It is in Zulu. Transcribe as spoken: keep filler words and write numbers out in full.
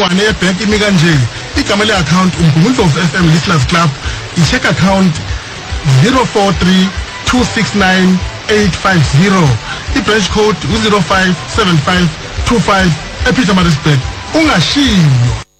imininingwane yebhenki imi kanje. Igama le-account uMgungundlovu F M Listeners Club, i-check account zero four three two six nine eight five zero, i-branch code zero five seven five two five ePietermaritzburg. Ungashiyo.